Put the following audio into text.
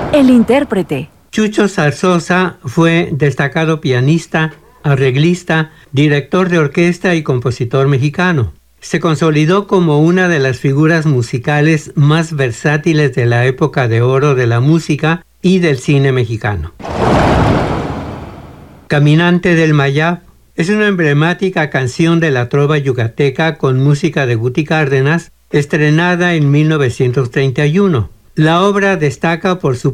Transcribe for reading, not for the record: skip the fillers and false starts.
El intérprete. Chucho Zarzosa fue destacado pianista, arreglista, director de orquesta y compositor mexicano. Se consolidó como una de las figuras musicales más versátiles de la época de oro de la música y del cine mexicano. Caminante del Mayab es una emblemática canción de la trova yucateca con música de Guti Cárdenas, estrenada en 1931. La obra destaca por su